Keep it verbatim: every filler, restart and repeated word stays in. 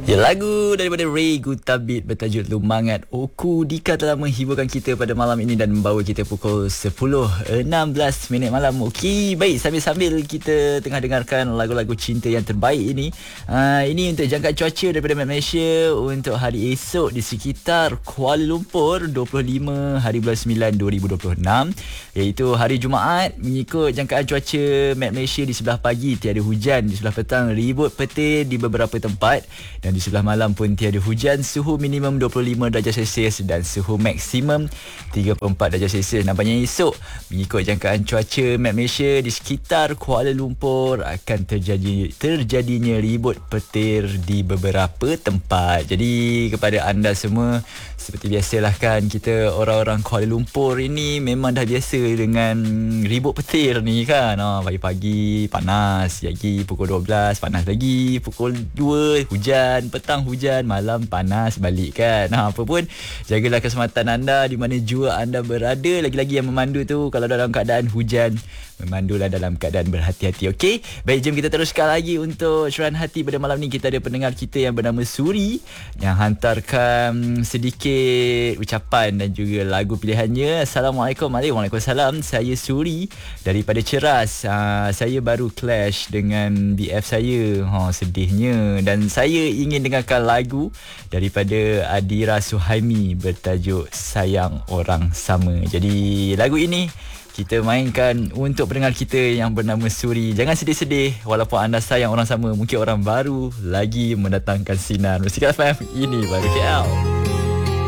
Ya, lagu daripada Ray Gutabit bertajuk Lumangat Oku Dika telah menghiburkan kita pada malam ini dan membawa kita pukul sepuluh enam belas minit malam. Okey, baik, sambil-sambil kita tengah dengarkan lagu-lagu cinta yang terbaik ini. Uh, ini untuk jangkaan cuaca daripada Map Malaysia untuk hari esok di sekitar Kuala Lumpur, dua puluh lima hari bulan sembilan dua ribu dua puluh enam, iaitu hari Jumaat. Mengikut jangkaan cuaca Map Malaysia, di sebelah pagi tiada hujan, di sebelah petang ribut petir di beberapa tempat, dan di sebelah malam pun tiada hujan. Suhu minimum dua puluh lima darjah Celsius dan suhu maksimum tiga puluh empat darjah Celsius. Nampaknya esok mengikut jangkaan cuaca Map Malaysia, di sekitar Kuala Lumpur akan terjadi terjadinya ribut petir di beberapa tempat. Jadi kepada anda semua, seperti biasalah kan, kita orang-orang Kuala Lumpur ini memang dah biasa dengan ribut petir ni kan. Ha, pagi-pagi panas, lagi pukul dua belas panas lagi, pukul dua hujan, petang hujan, malam panas balik kan. Ha, apa pun, jagalah keselamatan anda di mana jua anda berada. Lagi-lagi yang memandu tu, kalau dalam keadaan hujan, memandulah dalam keadaan berhati-hati. Okey, baik, jom kita teruskan lagi untuk curahan hati pada malam ni. Kita ada pendengar kita yang bernama Suri yang hantarkan sedikit ucapan dan juga lagu pilihannya. Assalamualaikum. Waalaikumsalam. Saya Suri daripada Ceras. Uh, saya baru clash dengan B F saya. Ha, sedihnya. Dan saya ingin dengarkan lagu daripada Adira Suhaimi bertajuk Sayang Orang Sama. Jadi lagu ini kita mainkan untuk pendengar kita yang bernama Suri. Jangan sedih-sedih walaupun anda sayang orang sama. Mungkin orang baru lagi mendatangkan sinar. Musik F M, ini baru K L.